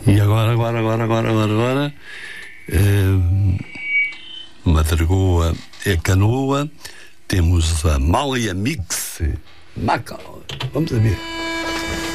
E agora, Madragoa e Canoa, temos a Malia Mix. Maca, vamos a ver.